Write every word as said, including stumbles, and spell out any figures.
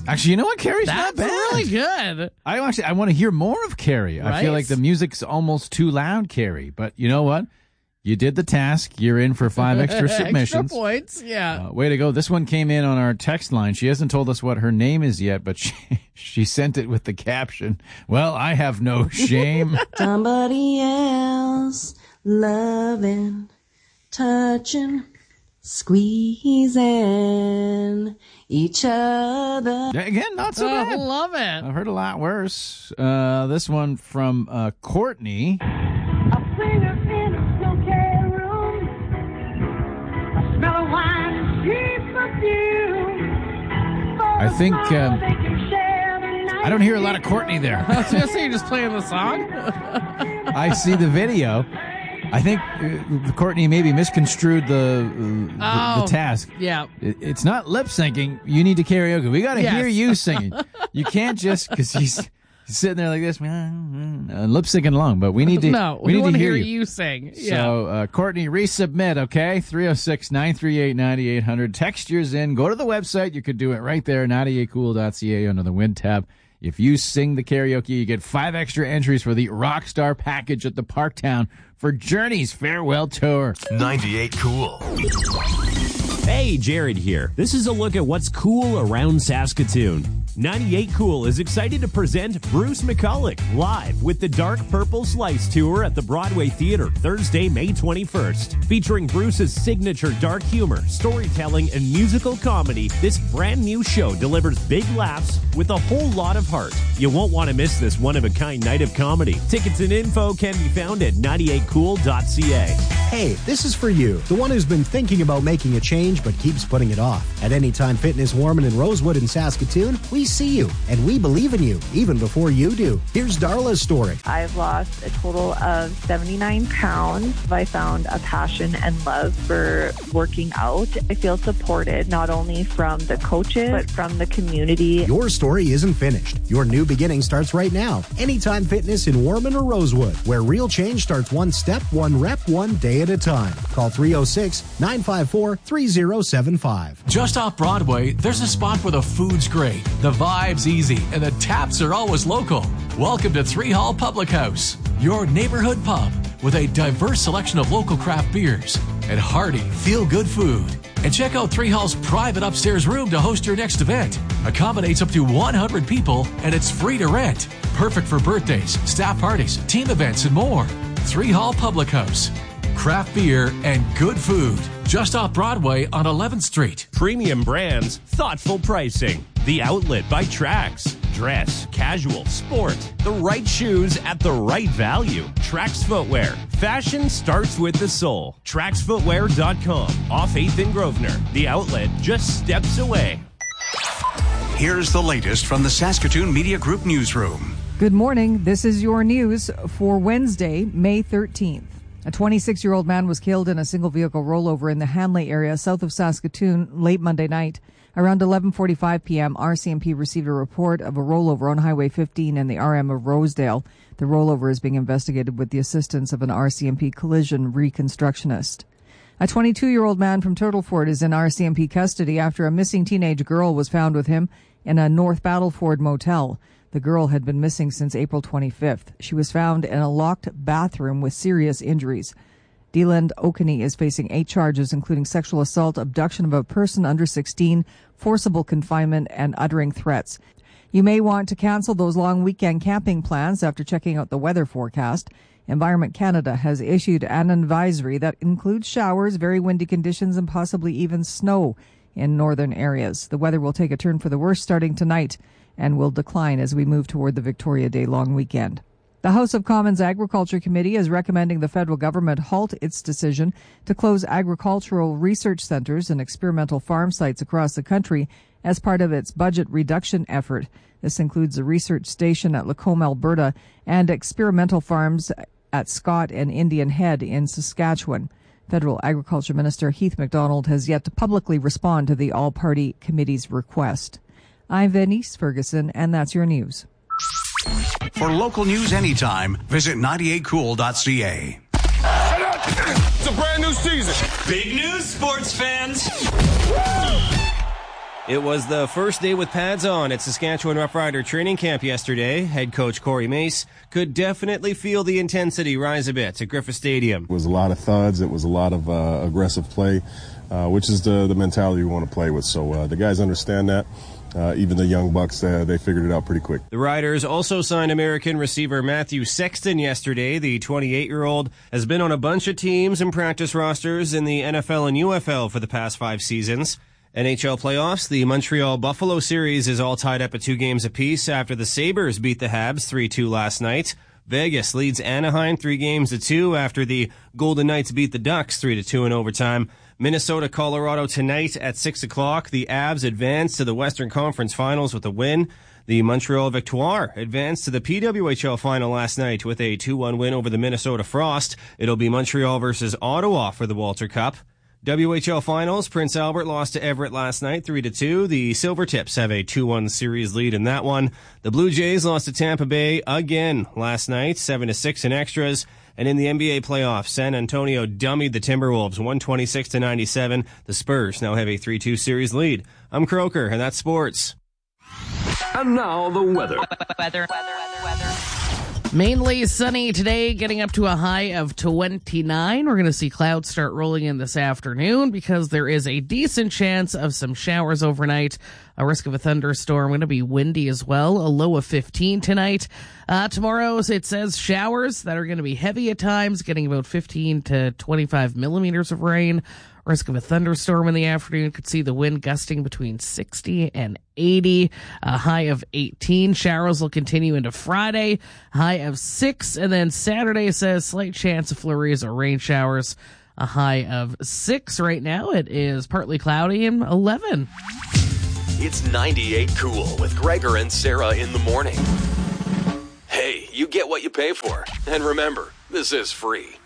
Actually, you know what? Carrie's That's not bad. really good. I actually I want to hear more of Carrie. Right? I feel like the music's almost too loud, Carrie. But you know what? You did the task. You're in for five extra submissions. Extra points, yeah. Uh, way to go. This one came in on our text line. She hasn't told us what her name is yet, but she, she sent it with the caption, well, I have no shame. Somebody else loving, touching, squeezing each other. Yeah, again, not so I bad. love it. I've heard a lot worse. Uh, this one from uh, Courtney. I think um, I don't hear a lot of Courtney there. I was going to say, you're just playing the song? I see the video. I think uh, Courtney maybe misconstrued the uh, the, oh, the task. Yeah. It, it's not lip syncing. You need to karaoke. We got to Yes. hear you singing. You can't just because he's, he's sitting there like this, uh, lip syncing along. But we need to. No, we, we, need want to to hear you. you sing. Yeah. So, uh, Courtney, resubmit, okay? three oh six, nine three eight, nine eight hundred. Text yours in. Go to the website. You could do it right there, ninety-eight cool dot c a under the Win tab. If you sing the karaoke, you get five extra entries for the Rockstar package at the Parktown for Journey's farewell tour. ninety-eight Cool. Hey, Jared here. This is a look at what's cool around Saskatoon. ninety-eight Cool is excited to present Bruce McCulloch live with the Dark Purple Slice Tour at the Broadway Theater Thursday, May twenty-first. Featuring Bruce's signature dark humor, storytelling, and musical comedy, this brand new show delivers big laughs with a whole lot of heart. You won't want to miss this one-of-a-kind night of comedy. Tickets and info can be found at ninety-eight cool dot c a. Hey, this is for you, the one who's been thinking about making a change but keeps putting it off. At Anytime Fitness Warman in Rosewood in Saskatoon, we see you, and we believe in you, even before you do. Here's Darla's story. I've lost a total of seventy-nine pounds. I found a passion and love for working out. I feel supported not only from the coaches, but from the community. Your story isn't finished. Your new beginning starts right now. Anytime Fitness in Warman or Rosewood, where real change starts one step, one rep, one day at a time. Call three oh six, nine five four, three oh seven five. Just off Broadway, there's a spot where the food's great, the vibe's easy, and the taps are always local. Welcome to Three Hall Public House, your neighborhood pub with a diverse selection of local craft beers and hearty, feel-good food. And check out Three Hall's private upstairs room to host your next event. Accommodates up to one hundred people, and it's free to rent. Perfect for birthdays, staff parties, team events, and more. Three Hall Public House. Craft beer and good food. Just off Broadway on eleventh Street. Premium brands, thoughtful pricing. The Outlet by Trax. Dress, casual, sport. The right shoes at the right value. Trax Footwear. Fashion starts with the soul. trax footwear dot com. Off eighth and Grosvenor. The Outlet just steps away. Here's the latest from the Saskatoon Media Group newsroom. Good morning. This is your news for Wednesday, May thirteenth. A twenty-six-year-old man was killed in a single-vehicle rollover in the Hanley area south of Saskatoon late Monday night. Around eleven forty-five p.m., R C M P received a report of a rollover on Highway fifteen in the R M of Rosedale. The rollover is being investigated with the assistance of an R C M P collision reconstructionist. A twenty-two-year-old man from Turtleford is in R C M P custody after a missing teenage girl was found with him in a North Battleford motel. The girl had been missing since April twenty-fifth. She was found in a locked bathroom with serious injuries. Deland Okaney is facing eight charges, including sexual assault, abduction of a person under sixteen, forcible confinement, and uttering threats. You may want to cancel those long weekend camping plans after checking out the weather forecast. Environment Canada has issued an advisory that includes showers, very windy conditions, and possibly even snow in northern areas. The weather will take a turn for the worse starting tonight and will decline as we move toward the Victoria Day long weekend. The House of Commons Agriculture Committee is recommending the federal government halt its decision to close agricultural research centres and experimental farm sites across the country as part of its budget reduction effort. This includes a research station at Lacombe, Alberta, and experimental farms at Scott and Indian Head in Saskatchewan. Federal Agriculture Minister Heath MacDonald has yet to publicly respond to the all-party committee's request. I'm Venice Ferguson, and that's your news. For local news anytime, visit ninety-eight cool dot c a. It's a brand new season. Big news, sports fans. It was the first day with pads on at Saskatchewan Roughrider training camp yesterday. Head coach Corey Mace could definitely feel the intensity rise a bit at Griffith Stadium. It was a lot of thuds. It was a lot of uh, aggressive play, uh, which is the, the mentality we want to play with. So uh, the guys understand that. Uh, even the young bucks, uh, they figured it out pretty quick. The Riders also signed American receiver Matthew Sexton yesterday. The twenty-eight-year-old has been on a bunch of teams and practice rosters in the N F L and U F L for the past five seasons. N H L playoffs, the Montreal-Buffalo series is all tied up at two games apiece after the Sabres beat the Habs three two last night. Vegas leads Anaheim three games to two after the Golden Knights beat the Ducks three to two in overtime. Minnesota-Colorado tonight at six o'clock. The Avs advance to the Western Conference Finals with a win. The Montreal Victoire advanced to the P W H L final last night with a two one win over the Minnesota Frost. It'll be Montreal versus Ottawa for the Walter Cup. W H L Finals, Prince Albert lost to Everett last night, three to two. The Silvertips have a two one series lead in that one. The Blue Jays lost to Tampa Bay again last night, seven to six in extras. And in the N B A playoffs, San Antonio dummied the Timberwolves, one twenty-six to ninety-seven. The Spurs now have a three two series lead. I'm Croker, and that's sports. And now the weather. Weather. Weather. Mainly sunny today, getting up to a high of twenty-nine. We're going to see clouds start rolling in this afternoon because there is a decent chance of some showers overnight. A risk of a thunderstorm. Going to be windy as well. A low of fifteen tonight. Uh, tomorrow, it says showers that are going to be heavy at times, getting about fifteen to twenty-five millimeters of rain. Risk of a thunderstorm in the afternoon. Could see the wind gusting between sixty and eighty. A high of eighteen. Showers will continue into Friday. High of six. And then Saturday says slight chance of flurries or rain showers. A high of six. Right now it is partly cloudy and eleven. It's ninety-eight Cool with Gregor and Sarah in the morning. Hey, you get what you pay for. And remember, this is free.